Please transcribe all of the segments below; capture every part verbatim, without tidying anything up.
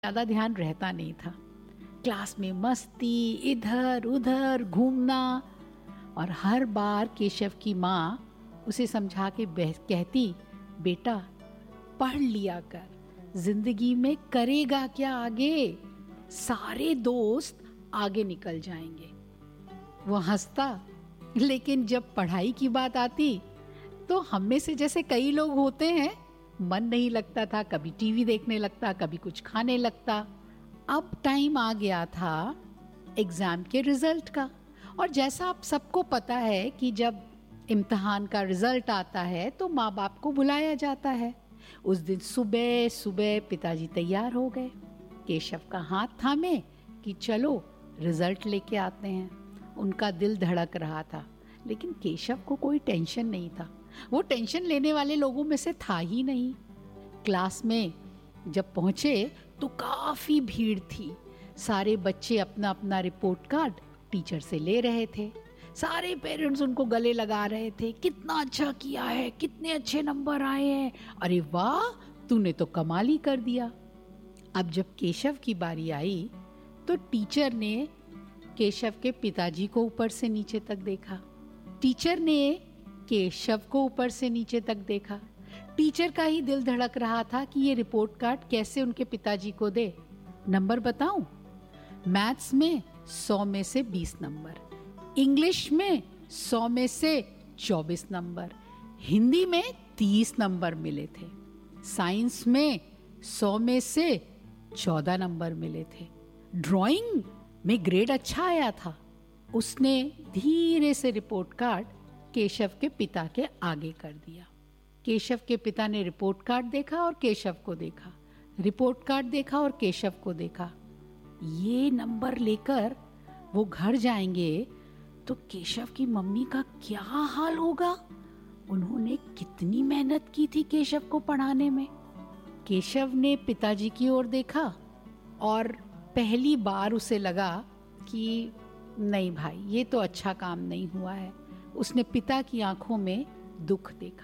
ज़्यादा ध्यान रहता नहीं था। क्लास में मस्ती, इधर उधर घूमना, और हर बार केशव की माँ उसे समझा के कहती, बेटा पढ़ लिया कर, जिंदगी में करेगा क्या आगे, सारे दोस्त आगे निकल जाएंगे। वो हंसता, लेकिन जब पढ़ाई की बात आती तो हम में से जैसे कई लोग होते हैं, मन नहीं लगता था, कभी टीवी देखने लगता, कभी कुछ खाने लगता। अब टाइम आ गया था एग्जाम के रिजल्ट का, और जैसा आप सबको पता है कि जब इम्तिहान का रिजल्ट आता है तो माँ बाप को बुलाया जाता है। उस दिन सुबह सुबह पिताजी तैयार हो गए, केशव का हाथ थामे कि चलो रिजल्ट लेके आते हैं। उनका दिल धड़क रहा था, लेकिन केशव को कोई टेंशन नहीं था। वो टेंशन लेने वाले लोगों में से था ही नहीं। क्लास में जब पहुंचे तो काफी भीड़ थी। सारे बच्चे अपना अपना रिपोर्ट कार्ड टीचर से ले रहे थे। सारे पेरेंट्स उनको गले लगा रहे थे, कितना अच्छा किया है, कितने अच्छे नंबर आए हैं, अरे वाह तूने तो कमाल ही कर दिया। अब जब केशव की बारी आई तो टीचर ने केशव के पिताजी को ऊपर से नीचे तक देखा, टीचर ने केशव को ऊपर से नीचे तक देखा। टीचर का ही दिल धड़क रहा था कि ये रिपोर्ट कार्ड कैसे उनके पिताजी को दे। नंबर बताऊं? मैथ्स में सौ में से बीस नंबर, इंग्लिश में सौ में से चौबीस नंबर, हिंदी में तीस नंबर मिले थे, साइंस में सौ में से चौदह नंबर मिले थे, ड्राइंग में ग्रेड अच्छा आया था। उसने धीरे से रिपोर्ट कार्ड केशव के पिता के आगे कर दिया। केशव के पिता ने रिपोर्ट कार्ड देखा और केशव को देखा, रिपोर्ट कार्ड देखा और केशव को देखा। ये नंबर लेकर वो घर जाएंगे तो केशव की मम्मी का क्या हाल होगा। उन्होंने कितनी मेहनत की थी केशव को पढ़ाने में। केशव ने पिताजी की ओर देखा और पहली बार उसे लगा कि नहीं भाई, ये तो अच्छा काम नहीं हुआ है। उसने पिता की आंखों में दुख देखा।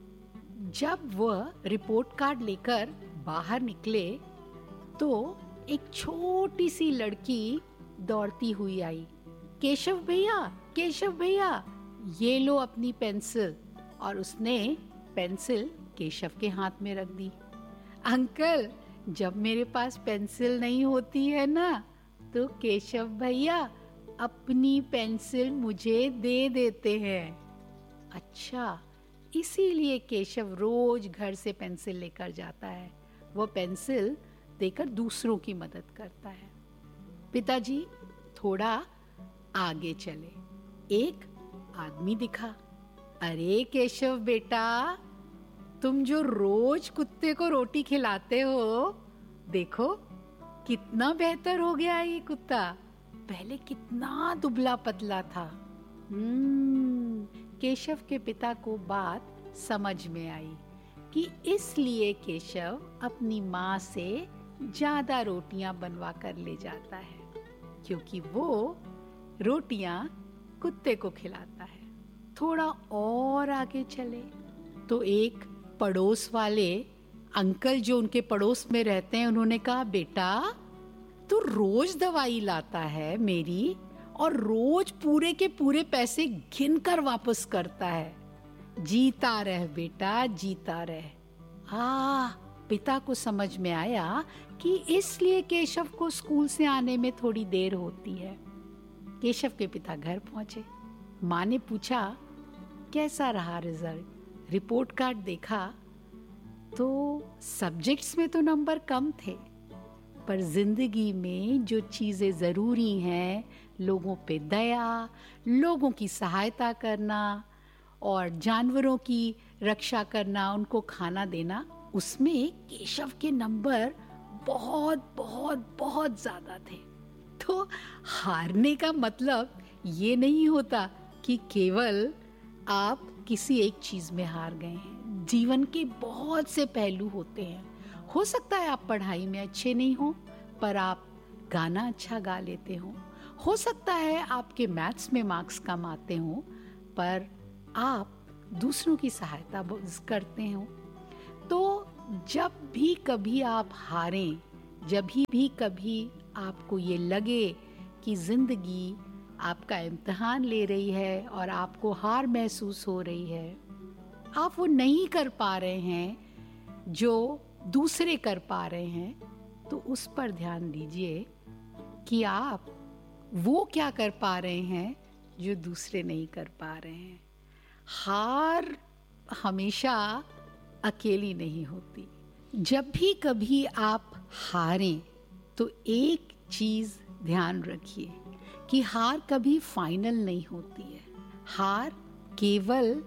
जब वह रिपोर्ट कार्ड लेकर बाहर निकले तो एक छोटी सी लड़की दौड़ती हुई आई, केशव भैया, केशव भैया, ये लो अपनी पेंसिल। और उसने पेंसिल केशव के हाथ में रख दी। अंकल, जब मेरे पास पेंसिल नहीं होती है ना तो केशव भैया अपनी पेंसिल मुझे दे देते हैं। अच्छा, इसीलिए केशव रोज घर से पेंसिल लेकर जाता है। वो पेंसिल देकर दूसरों की मदद करता है। पिताजी थोड़ा आगे चले, एक आदमी दिखा। अरे केशव बेटा, तुम जो रोज कुत्ते को रोटी खिलाते हो, देखो कितना बेहतर हो गया ये कुत्ता। पहले कितना दुबला पतला था। हम्म, केशव के पिता को बात समझ में आई कि इसलिए केशव अपनी माँ से ज्यादा रोटियां बनवा कर ले जाता है, क्योंकि वो रोटियां कुत्ते को खिलाता है। थोड़ा और आगे चले तो एक पड़ोस वाले अंकल जो उनके पड़ोस में रहते हैं, उन्होंने कहा, बेटा तू रोज दवाई लाता है मेरी और रोज पूरे के पूरे पैसे गिन कर वापस करता है। जीता रह बेटा, जीता रह। आ, पिता को समझ में आया कि इसलिए केशव को स्कूल से आने में थोड़ी देर होती है। केशव के पिता घर पहुंचे। माँ ने पूछा, कैसा रहा रिजल्ट? रिपोर्ट कार्ड देखा तो सब्जेक्ट्स में तो नंबर कम थे, पर जिंदगी में जो चीजें जरूरी हैं, लोगों पे दया, लोगों की सहायता करना और जानवरों की रक्षा करना, उनको खाना देना, उसमें केशव के नंबर बहुत बहुत बहुत ज्यादा थे। तो हारने का मतलब ये नहीं होता कि केवल आप किसी एक चीज में हार गए हैं। जीवन के बहुत से पहलू होते हैं। हो सकता है आप पढ़ाई में अच्छे नहीं हो, पर आप गाना अच्छा गा लेते हो। हो सकता है आपके मैथ्स में मार्क्स कम आते हो, पर आप दूसरों की सहायता करते हो। तो जब भी कभी आप हारें, जब भी भी कभी आपको ये लगे कि जिंदगी आपका इम्तिहान ले रही है और आपको हार महसूस हो रही है, आप वो नहीं कर पा रहे हैं जो दूसरे कर पा रहे हैं, तो उस पर ध्यान दीजिए कि आप वो क्या कर पा रहे हैं जो दूसरे नहीं कर पा रहे हैं। हार हमेशा अकेली नहीं होती। जब भी कभी आप हारें तो एक चीज ध्यान रखिए कि हार कभी फाइनल नहीं होती है। हार केवल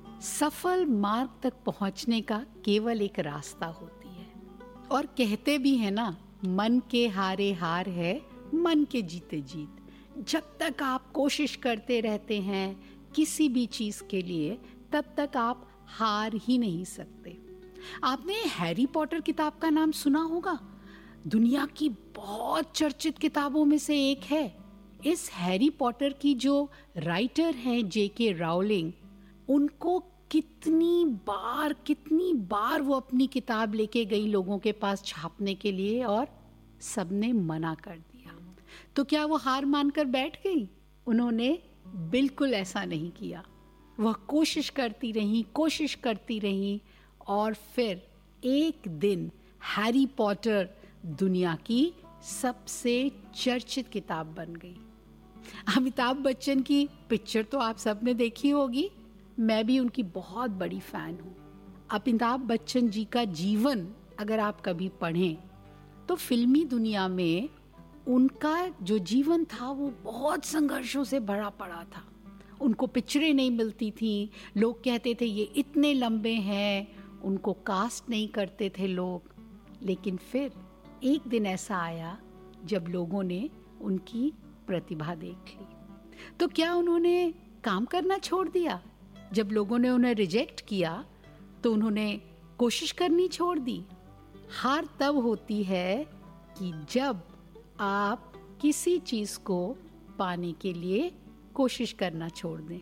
सफल मार्ग तक पहुंचने का केवल एक रास्ता होती है। और कहते भी हैं ना, मन के हारे हार है, मन के जीते जीत। जब तक आप कोशिश करते रहते हैं किसी भी चीज के लिए, तब तक आप हार ही नहीं सकते। आपने हैरी पॉटर किताब का नाम सुना होगा, दुनिया की बहुत चर्चित किताबों में से एक है। इस हैरी पॉटर की जो राइटर हैं जे के राउलिंग, उनको कितनी बार कितनी बार वो अपनी किताब लेके गई लोगों के पास छापने के लिए, और सबने मना कर दिया। तो क्या वो हार मानकर बैठ गई? उन्होंने बिल्कुल ऐसा नहीं किया। वह कोशिश करती रही कोशिश करती रही और फिर एक दिन हैरी पॉटर दुनिया की सबसे चर्चित किताब बन गई। अमिताभ बच्चन की पिक्चर तो आप सबने देखी होगी, मैं भी उनकी बहुत बड़ी फैन हूँ। अमिताभ बच्चन जी का जीवन अगर आप कभी पढ़ें तो फिल्मी दुनिया में उनका जो जीवन था वो बहुत संघर्षों से भरा पड़ा था। उनको पिक्चरें नहीं मिलती थी, लोग कहते थे ये इतने लंबे हैं, उनको कास्ट नहीं करते थे लोग। लेकिन फिर एक दिन ऐसा आया जब लोगों ने उनकी प्रतिभा देख ली। तो क्या उन्होंने काम करना छोड़ दिया? जब लोगों ने उन्हें रिजेक्ट किया तो उन्होंने कोशिश करनी छोड़ दी? हार तब होती है कि जब आप किसी चीज को पाने के लिए कोशिश करना छोड़ दें।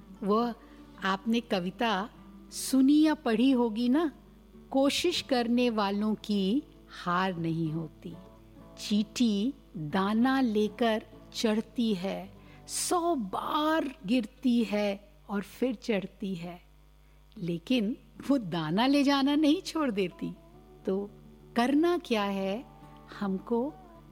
वह आपने कविता सुनी या पढ़ी होगी ना, कोशिश करने वालों की हार नहीं होती। चींटी दाना लेकर चढ़ती है, सौ बार गिरती है और फिर चढ़ती है, लेकिन वो दाना ले जाना नहीं छोड़ देती। तो करना क्या है, हमको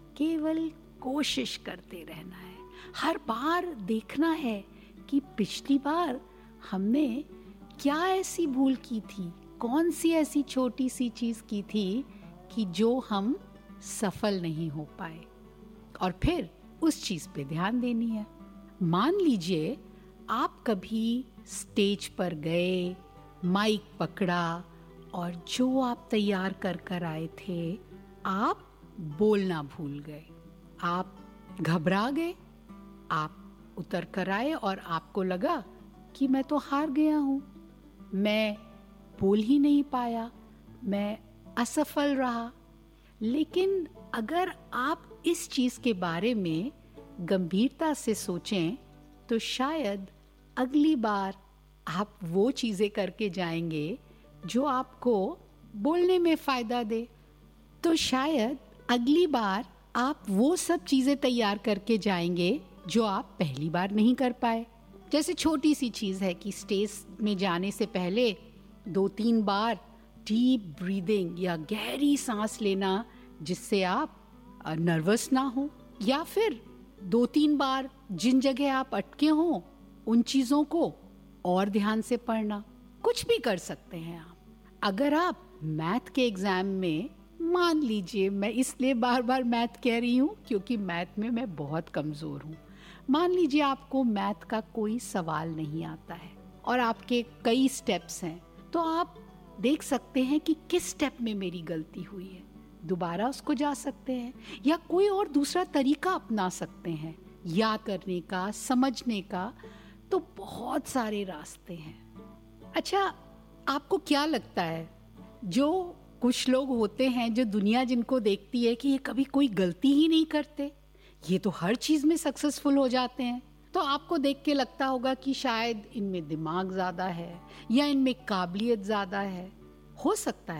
केवल कोशिश करते रहना है। हर बार देखना है कि पिछली बार हमने क्या ऐसी भूल की थी, कौन सी ऐसी छोटी सी चीज की थी कि जो हम सफल नहीं हो पाए, और फिर उस चीज पे ध्यान देनी है। मान लीजिए आप कभी स्टेज पर गए, माइक पकड़ा और जो आप तैयार कर कर आए थे आप बोलना भूल गए। आप घबरा गए, आप उतर कर आए और आपको लगा कि मैं तो हार गया हूँ, मैं बोल ही नहीं पाया, मैं असफल रहा। लेकिन अगर आप इस चीज के बारे में गंभीरता से सोचें तो शायद अगली बार आप वो चीजें करके जाएंगे जो आपको बोलने में फायदा दे। तो शायद अगली बार आप वो सब चीजें तैयार करके जाएंगे जो आप पहली बार नहीं कर पाए। जैसे छोटी सी चीज है कि स्टेज में जाने से पहले दो तीन बार डीप ब्रीदिंग या गहरी सांस लेना, जिससे आप नर्वस ना हो, या फिर दो तीन बार जिन जगह आप अटके हों उन चीजों को और ध्यान से पढ़ना। कुछ भी कर सकते हैं आप। अगर आप मैथ के एग्जाम में, मान लीजिए, मैं इसलिए बार बार मैथ कह रही हूँ क्योंकि मैथ में मैं बहुत कमजोर हूँ, मान लीजिए आपको मैथ का कोई सवाल नहीं आता है और आपके कई स्टेप्स हैं, तो आप देख सकते हैं कि किस स्टेप में मेरी गलती हुई है, दोबारा उसको जा सकते हैं या कोई और दूसरा तरीका अपना सकते हैं याद करने का, समझने का। तो बहुत सारे रास्ते हैं। अच्छा, आपको क्या लगता है, जो कुछ लोग होते हैं जो दुनिया जिनको देखती है कि ये कभी कोई गलती ही नहीं करते, ये तो हर चीज में सक्सेसफुल हो जाते हैं, तो आपको देख के लगता होगा कि शायद इनमें दिमाग ज्यादा है या इनमें काबिलियत ज्यादा है। हो सकता है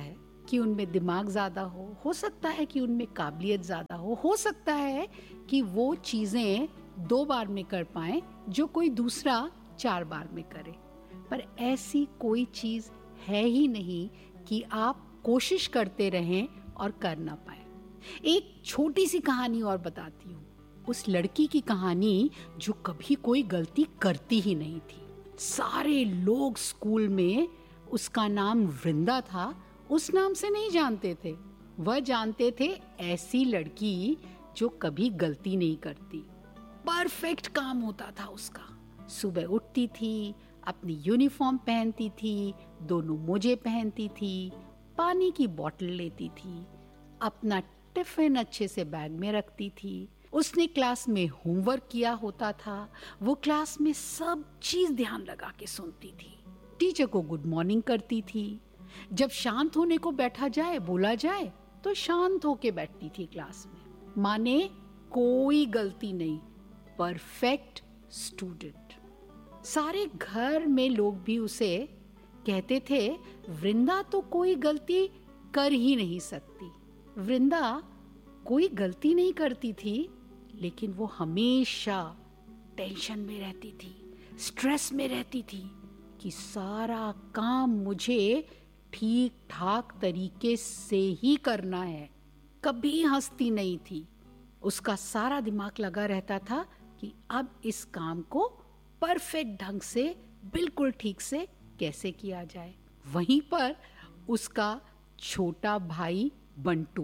कि उनमें दिमाग ज़्यादा हो हो सकता है कि उनमें काबिलियत ज़्यादा हो हो सकता है कि वो चीज़ें दो बार में कर पाएं जो कोई दूसरा चार बार में करे। पर ऐसी कोई चीज़ है ही नहीं कि आप कोशिश करते रहें और कर ना पाए। एक छोटी सी कहानी और बताती हूँ, उस लड़की की कहानी जो कभी कोई गलती करती ही नहीं थी। सारे लोग स्कूल में उसका नाम वृंदा था, उस नाम से नहीं जानते थे। वह जानते थे ऐसी लड़की जो कभी गलती नहीं करती। परफेक्ट काम होता था उसका। सुबह उठती थी, अपनी यूनिफॉर्म पहनती थी, दोनों मोजे पहनती थी, पानी की बोतल लेती थी, अपना टिफिन अच्छे से बैग में रखती थी। उसने क्लास में होमवर्क किया होता था, वो क्लास में सब चीज ध्यान लगा के सुनती थी, टीचर को गुड मॉर्निंग करती थी। जब शांत होने को बैठा जाए, बोला जाए, तो शांत होके बैठती थी क्लास में। माने कोई गलती नहीं, परफेक्ट स्टूडेंट। सारे घर में लोग भी उसे कहते थे वृंदा तो कोई गलती कर ही नहीं सकती। वृंदा कोई गलती नहीं करती थी, लेकिन वो हमेशा टेंशन में रहती थी, स्ट्रेस में रहती थी कि सारा काम मुझे ठीक ठाक तरीके से ही करना है। कभी हंसती नहीं थी। उसका सारा दिमाग लगा रहता था कि अब इस काम को परफेक्ट ढंग से, बिल्कुल ठीक से कैसे किया जाए। वहीं पर उसका छोटा भाई बंटू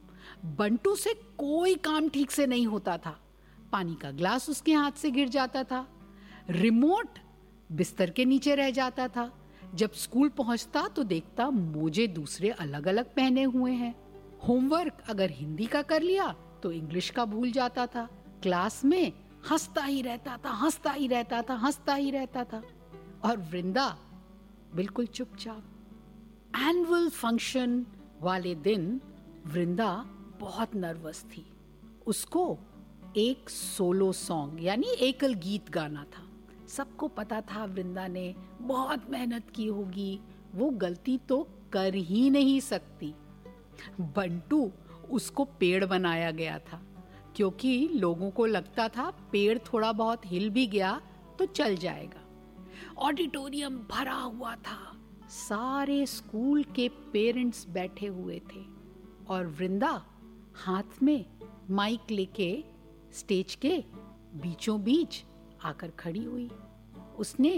बंटू से कोई काम ठीक से नहीं होता था। पानी का ग्लास उसके हाथ से गिर जाता था, रिमोट बिस्तर के नीचे रह जाता था। जब स्कूल पहुंचता तो देखता मोजे दूसरे अलग अलग पहने हुए हैं। होमवर्क अगर हिंदी का कर लिया तो इंग्लिश का भूल जाता था। क्लास में हंसता ही रहता था हंसता ही रहता था हंसता ही रहता था और वृंदा बिल्कुल चुपचाप। एनुअल फंक्शन वाले दिन वृंदा बहुत नर्वस थी। उसको एक सोलो सॉन्ग यानी एकल गीत गाना था। सबको पता था वृंदा ने बहुत मेहनत की होगी, वो गलती तो कर ही नहीं सकती। बंटू उसको पेड़ बनाया गया था, क्योंकि लोगों को लगता था पेड़ थोड़ा बहुत हिल भी गया तो चल जाएगा। ऑडिटोरियम भरा हुआ था, सारे स्कूल के पेरेंट्स बैठे हुए थे और वृंदा हाथ में माइक लेके स्टेज के बीचों बीच आकर खड़ी हुई। उसने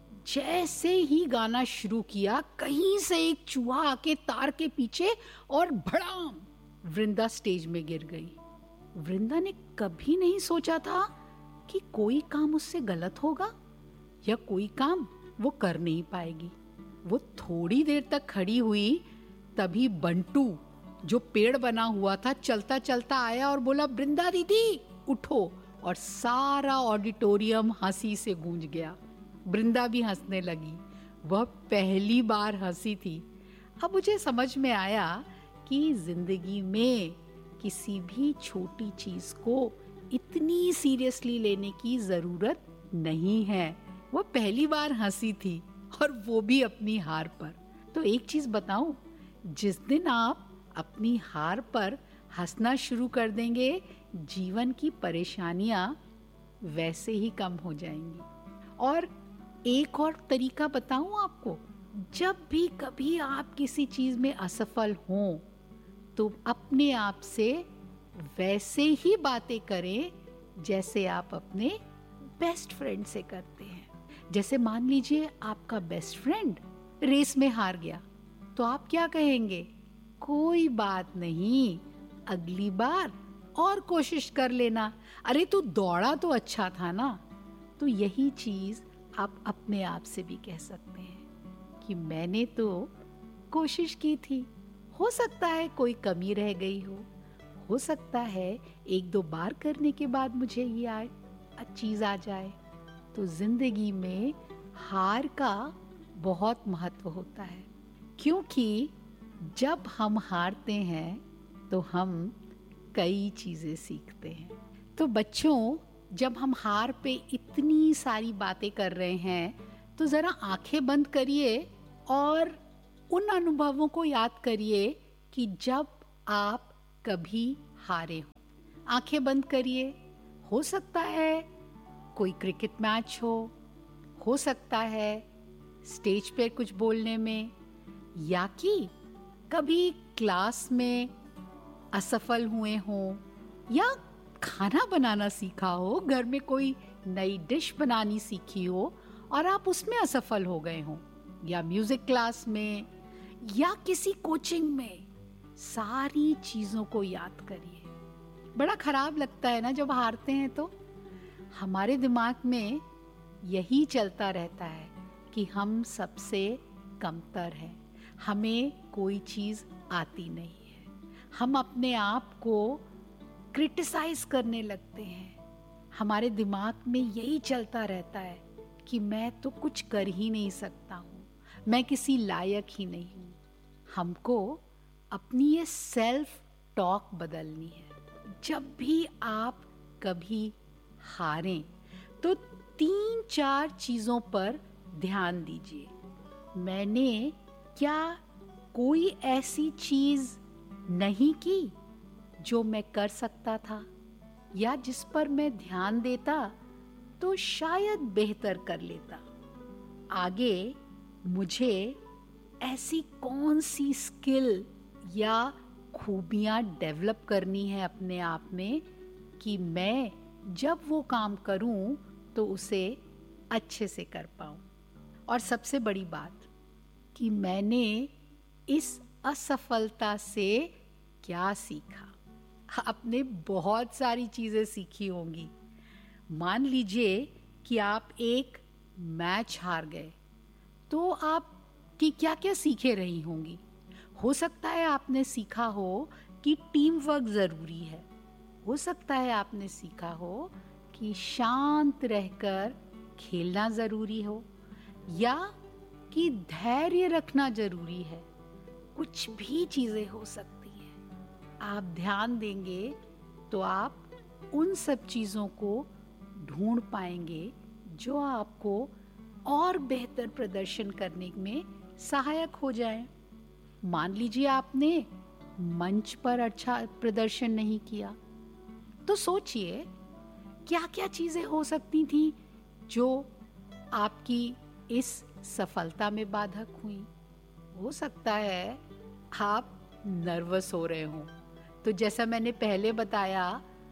जैसे ही गाना शुरू किया, कहीं से एक चूहा आके तार के पीछे और भड़ाम, वृंदा स्टेज में गिर गई। वृंदा ने कभी नहीं सोचा था कि कोई काम उससे गलत होगा या कोई काम वो कर नहीं पाएगी। वो थोड़ी देर तक खड़ी हुई, तभी बंटू जो पेड़ बना हुआ था चलता चलता आया और बोला, वृंदा दीदी उठो। और सारा ऑडिटोरियम हंसी से गूंज गया। वृंदा भी हंसने लगी। वह पहली बार हंसी थी। अब मुझे समझ में आया कि जिंदगी में किसी भी छोटी चीज को इतनी सीरियसली लेने की जरूरत नहीं है। वह पहली बार हंसी थी और वो भी अपनी हार पर। तो एक चीज बताऊं, जिस दिन आप अपनी हार पर हंसना शुरू कर देंगे, जीवन की परेशानियां वैसे ही कम हो जाएंगी। और एक और तरीका बताऊं आपको, जब भी कभी आप किसी चीज में असफल हों तो अपने आप से वैसे ही बातें करें जैसे आप अपने बेस्ट फ्रेंड से करते हैं। जैसे मान लीजिए आपका बेस्ट फ्रेंड रेस में हार गया, तो आप क्या कहेंगे? कोई बात नहीं, अगली बार और कोशिश कर लेना। अरे तू दौड़ा तो अच्छा था ना। तो यही चीज आप अपने आप से भी कह सकते हैं कि मैंने तो कोशिश की थी। हो सकता है कोई कमी रह गई हो हो सकता है एक दो बार करने के बाद मुझे ये आए चीज आ जाए। तो जिंदगी में हार का बहुत महत्व होता है, क्योंकि जब हम हारते हैं तो हम कई चीजें सीखते हैं। तो बच्चों, जब हम हार पे इतनी सारी बातें कर रहे हैं तो जरा आंखें बंद करिए और उन अनुभवों को याद करिए कि जब आप कभी हारे हो। आंखें बंद करिए। हो सकता है कोई क्रिकेट मैच हो हो सकता है स्टेज पे कुछ बोलने में, या कि कभी क्लास में असफल हुए हों, या खाना बनाना सीखा हो, घर में कोई नई डिश बनानी सीखी हो और आप उसमें असफल हो गए हों, या म्यूजिक क्लास में या किसी कोचिंग में। सारी चीजों को याद करिए। बड़ा खराब लगता है ना जब हारते हैं, तो हमारे दिमाग में यही चलता रहता है कि हम सबसे कमतर हैं, हमें कोई चीज आती नहीं है। हम अपने आप को क्रिटिसाइज करने लगते हैं। हमारे दिमाग में यही चलता रहता है कि मैं तो कुछ कर ही नहीं सकता हूँ, मैं किसी लायक ही नहीं हूँ। हमको अपनी ये सेल्फ टॉक बदलनी है। जब भी आप कभी हारें तो तीन चार चीजों पर ध्यान दीजिए। मैंने क्या कोई ऐसी चीज नहीं की जो मैं कर सकता था, या जिस पर मैं ध्यान देता तो शायद बेहतर कर लेता। आगे मुझे ऐसी कौन सी स्किल या खूबियां डेवलप करनी है अपने आप में कि मैं जब वो काम करूं तो उसे अच्छे से कर पाऊं। और सबसे बड़ी बात कि मैंने इस असफलता से क्या सीखा। आपने बहुत सारी चीजें सीखी होंगी। मान लीजिए कि आप एक मैच हार गए, तो आप की क्या क्या सीखे रही होंगी। हो सकता है आपने सीखा हो कि टीम वर्क जरूरी है। हो सकता है आपने सीखा हो कि शांत रहकर खेलना जरूरी हो, या कि धैर्य रखना जरूरी है। कुछ भी चीजें हो सकती हैं। आप ध्यान देंगे तो आप उन सब चीजों को ढूंढ पाएंगे जो आपको और बेहतर प्रदर्शन करने में सहायक हो जाए। मान लीजिए आपने मंच पर अच्छा प्रदर्शन नहीं किया, तो सोचिए क्या क्या चीजें हो सकती थी जो आपकी इस सफलता में बाधक हुई। हो सकता है आप नर्वस हो रहे हो, तो जैसा मैंने पहले बताया,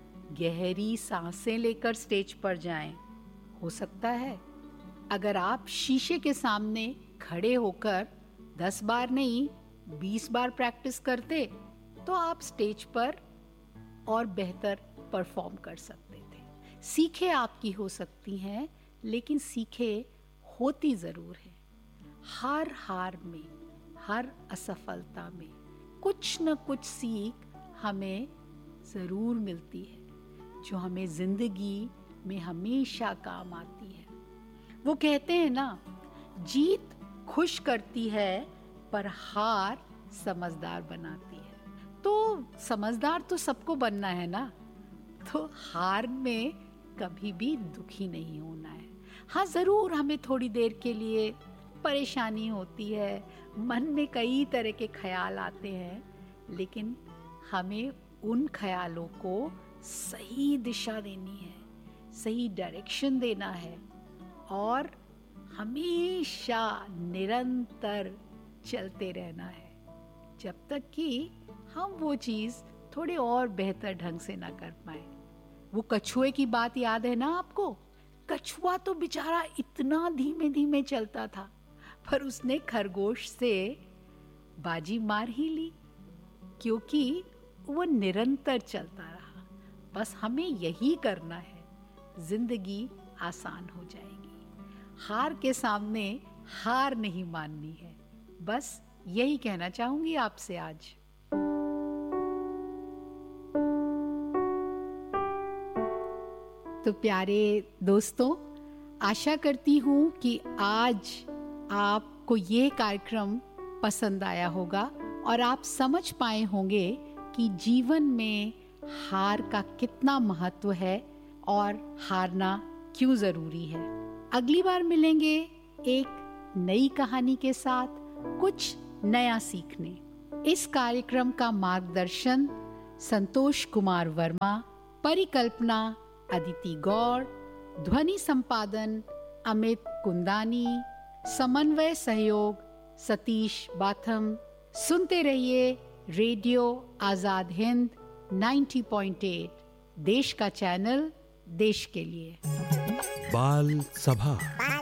गहरी सांसें लेकर स्टेज पर जाएं। हो सकता है अगर आप शीशे के सामने खड़े होकर दस बार नहीं बीस बार प्रैक्टिस करते तो आप स्टेज पर और बेहतर परफॉर्म कर सकते थे। सीखे आपकी हो सकती हैं, लेकिन सीखे होती जरूर है। हर हार में, हर असफलता में कुछ न कुछ सीख हमें जरूर मिलती है, जो हमें जिंदगी में हमेशा काम आती है। वो कहते हैं ना, जीत खुश करती है पर हार समझदार बनाती है। तो समझदार तो सबको बनना है ना, तो हार में कभी भी दुखी नहीं होना है। हाँ, जरूर हमें थोड़ी देर के लिए परेशानी होती है, मन में कई तरह के ख्याल आते हैं, लेकिन हमें उन ख्यालों को सही दिशा देनी है, सही डायरेक्शन देना है, और हमेशा निरंतर चलते रहना है जब तक कि हम वो चीज थोड़े और बेहतर ढंग से ना कर पाए। वो कछुए की बात याद है ना आपको? कछुआ तो बेचारा इतना धीमे धीमे चलता था, पर उसने खरगोश से बाजी मार ही ली, क्योंकि वो निरंतर चलता रहा। बस हमें यही करना है, जिंदगी आसान हो जाएगी। हार के सामने हार नहीं माननी है। बस यही कहना चाहूंगी आपसे आज। तो प्यारे दोस्तों, आशा करती हूँ कि आज आपको ये कार्यक्रम पसंद आया होगा और आप समझ पाए होंगे कि जीवन में हार का कितना महत्व है और हारना क्यों जरूरी है। अगली बार मिलेंगे एक नई कहानी के साथ, कुछ नया सीखने। इस कार्यक्रम का मार्गदर्शन संतोष कुमार वर्मा, परिकल्पना अदिति गौड़, ध्वनि संपादन अमित कुंदानी, समन्वय सहयोग सतीश बाथम। सुनते रहिए रेडियो आजाद हिंद नब्बे पॉइंट आठ, देश का चैनल, देश के लिए। बाल सभा।